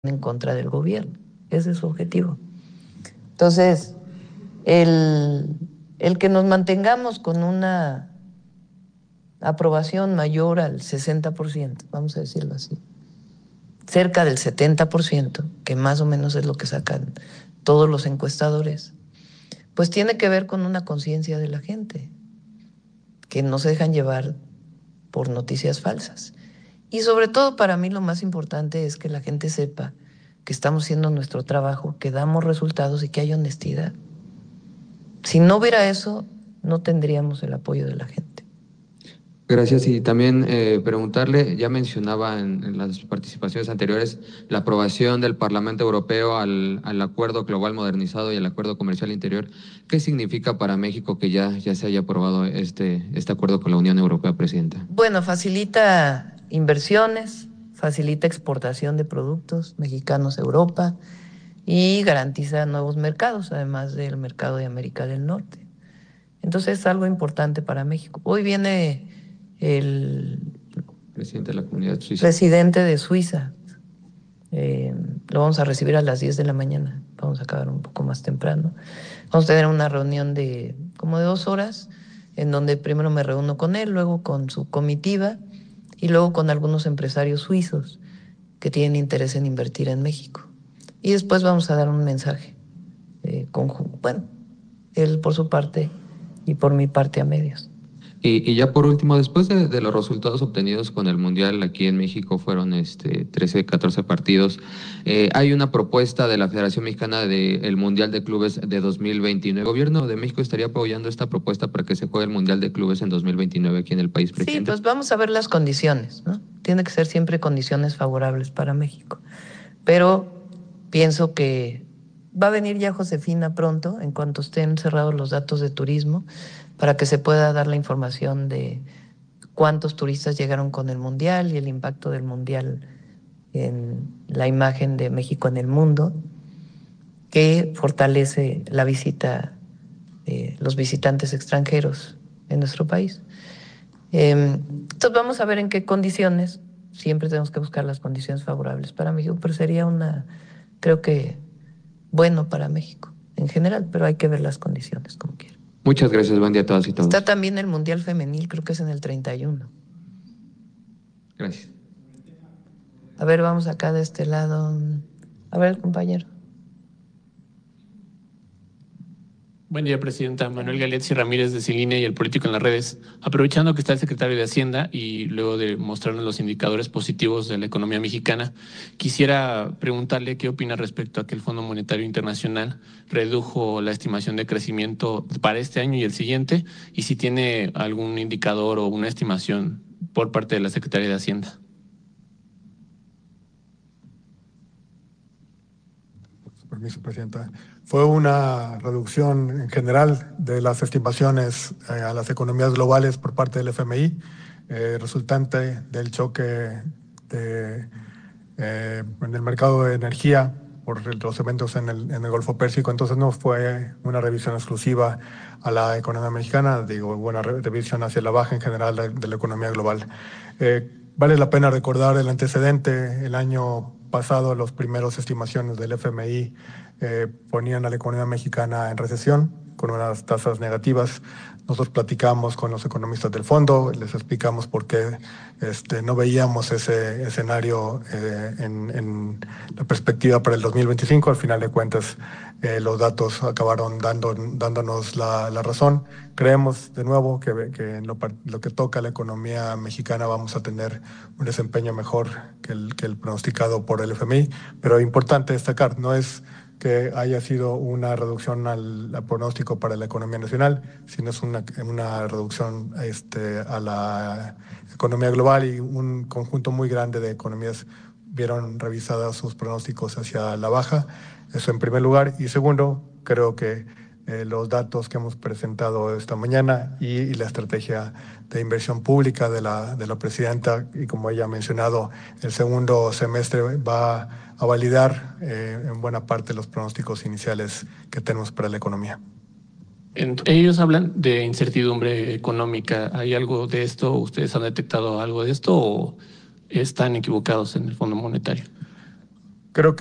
en contra del gobierno. Ese es su objetivo. Entonces, el que nos mantengamos con una aprobación mayor al 60%, vamos a decirlo así, cerca del 70%, que más o menos es lo que sacan todos los encuestadores, pues tiene que ver con una conciencia de la gente, que no se dejan llevar por noticias falsas. Y sobre todo para mí lo más importante es que la gente sepa que estamos haciendo nuestro trabajo, que damos resultados y que hay honestidad. Si no hubiera eso, no tendríamos el apoyo de la gente. Gracias. Y también preguntarle, ya mencionaba en las participaciones anteriores la aprobación del Parlamento Europeo al Acuerdo Global Modernizado y al Acuerdo Comercial Interior. ¿Qué significa para México que ya se haya aprobado este acuerdo con la Unión Europea, Presidenta? Bueno, facilita inversiones, facilita exportación de productos mexicanos a Europa y garantiza nuevos mercados, además del mercado de América del Norte. Entonces es algo importante para México. Hoy viene el Presidente de la Comunidad Suiza. presidente de Suiza. Lo vamos a recibir a las 10 de la mañana. Vamos a acabar un poco más temprano. Vamos a tener una reunión de como de 2 horas, en donde primero me reúno con él, luego con su comitiva y luego con algunos empresarios suizos que tienen interés en invertir en México. Y después vamos a dar un mensaje conjunto. Bueno, él por su parte y por mi parte a medios. Y ya por último, después de los resultados obtenidos con el Mundial aquí en México, fueron 13, 14 partidos, hay una propuesta de la Federación Mexicana del Mundial de Clubes de 2029. ¿El gobierno de México estaría apoyando esta propuesta para que se juegue el Mundial de Clubes en 2029 aquí en el país, Sí, presidente? pues vamos a ver las condiciones, ¿no? Tiene que ser siempre condiciones favorables para México. Pero pienso que va a venir ya Josefina pronto, en cuanto estén cerrados los datos de turismo, para que se pueda dar la información de cuántos turistas llegaron con el Mundial y el impacto del Mundial en la imagen de México en el mundo, que fortalece la visita de los visitantes extranjeros en nuestro país. Entonces vamos a ver en qué condiciones. Siempre tenemos que buscar las condiciones favorables para México, pero sería creo que bueno para México en general, pero hay que ver las condiciones como quiera. Muchas gracias, buen día a todas y todos. Está también el Mundial Femenil, creo que es en el 31. Gracias. A ver, vamos acá de este lado. A ver, compañero. Buen día, Presidenta. Manuel Galeazzi Ramírez de Ciline y el Político en las Redes. Aprovechando que está el secretario de Hacienda y luego de mostrarnos los indicadores positivos de la economía mexicana, quisiera preguntarle qué opina respecto a que el Fondo Monetario Internacional redujo la estimación de crecimiento para este año y el siguiente, y si tiene algún indicador o una estimación por parte de la Secretaría de Hacienda. Permiso, Presidenta. Fue una reducción en general de las estimaciones a las economías globales por parte del FMI, resultante del choque en el mercado de energía por los eventos en el Golfo Pérsico. Entonces no fue una revisión exclusiva a la economía mexicana, digo, una revisión hacia la baja en general de la economía global. Vale la pena recordar el antecedente. El año pasado, las primeras estimaciones del FMI ponían a la economía mexicana en recesión, con unas tasas negativas. Nosotros platicamos con los economistas del fondo, les explicamos por qué no veíamos ese escenario en la perspectiva para el 2025. Al final de cuentas, los datos acabaron dándonos la razón. Creemos, de nuevo, que en lo que toca a la economía mexicana vamos a tener un desempeño mejor que el pronosticado por el FMI, pero importante destacar, no es que haya sido una reducción al pronóstico para la economía nacional, sino es una reducción a la economía global, y un conjunto muy grande de economías vieron revisadas sus pronósticos hacia la baja. Eso en primer lugar. Y segundo, creo que los datos que hemos presentado esta mañana y la estrategia de inversión pública de la presidenta, y como ella ha mencionado, el segundo semestre va a validar en buena parte los pronósticos iniciales que tenemos para la economía. Ellos hablan de incertidumbre económica. ¿Hay algo de esto? ¿Ustedes han detectado algo de esto o están equivocados en el Fondo Monetario? Creo que